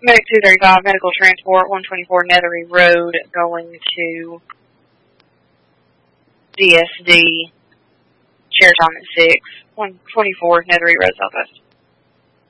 Medic 235, medical transport, 124 Nethery Road, going to DSD. Share time at 6. 124 Nethery Road, Southwest.